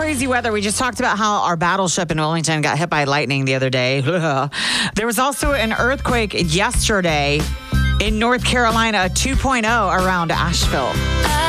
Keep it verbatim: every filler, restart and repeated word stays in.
crazy weather. We just talked about how our battleship in Wellington got hit by lightning the other day. There was also an earthquake yesterday in North Carolina, two point oh around Asheville.